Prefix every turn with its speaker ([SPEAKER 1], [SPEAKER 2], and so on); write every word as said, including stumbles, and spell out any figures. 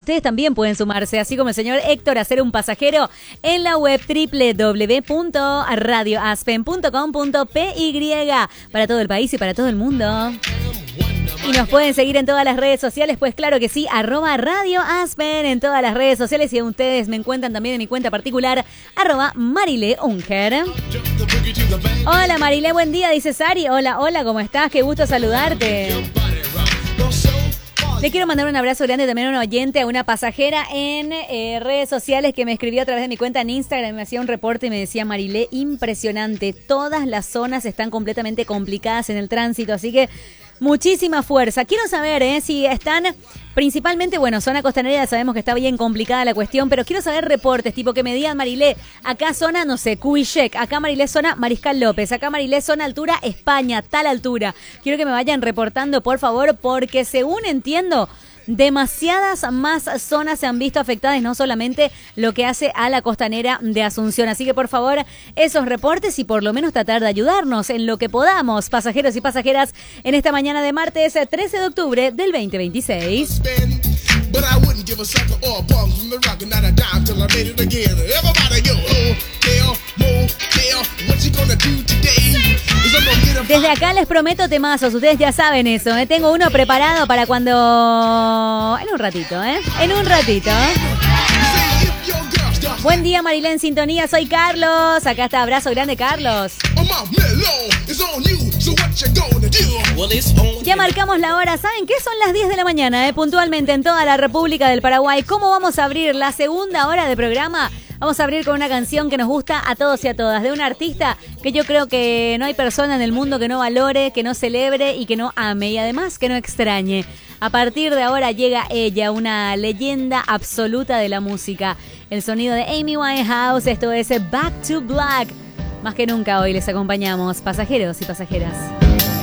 [SPEAKER 1] ustedes también pueden sumarse, así como el señor Héctor, a ser un pasajero en la web doble u doble u doble u punto radio aspen punto com punto pe ye para todo el país y para todo el mundo. Y nos pueden seguir en todas las redes sociales, pues claro que sí, arroba Radio Aspen en todas las redes sociales. Y ustedes me encuentran también en mi cuenta particular, arroba Marilé Unger. Hola Marilé, buen día, dice Sari. Hola, hola, ¿cómo estás? Qué gusto saludarte. Le quiero mandar un abrazo grande también a un oyente, a una pasajera en eh, redes sociales que me escribió a través de mi cuenta en Instagram. Me hacía un reporte y me decía: Marilé, impresionante, todas las zonas están completamente complicadas en el tránsito, así que muchísima fuerza. Quiero saber eh, si están principalmente, bueno, zona costanera, sabemos que está bien complicada la cuestión, pero quiero saber reportes, tipo que me digan: Marilé, acá zona, no sé, Cubillec, acá Marilé zona Mariscal López, acá Marilé zona altura España, tal altura. Quiero que me vayan reportando, por favor, porque según entiendo, demasiadas más zonas se han visto afectadas, y no solamente lo que hace a la costanera de Asunción. Así que por favor, esos reportes y por lo menos tratar de ayudarnos en lo que podamos, pasajeros y pasajeras, en esta mañana de martes trece de octubre del veinte veintiséis. Desde acá les prometo temazos, ustedes ya saben eso, ¿eh? Tengo uno preparado para cuando... En un ratito, ¿eh? En un ratito. Buen día, Marilén, sintonía, soy Carlos. Acá está, abrazo grande, Carlos. Ya marcamos la hora, ¿saben qué? Son las diez de la mañana, ¿eh? Puntualmente en toda la República del Paraguay. ¿Cómo vamos a abrir la segunda hora de programa? Vamos a abrir con una canción que nos gusta a todos y a todas, de un artista que yo creo que no hay persona en el mundo que no valore, que no celebre y que no ame, y además que no extrañe. A partir de ahora llega ella, una leyenda absoluta de la música. El sonido de Amy Winehouse, esto es Back to Black. Más que nunca hoy les acompañamos, pasajeros y pasajeras.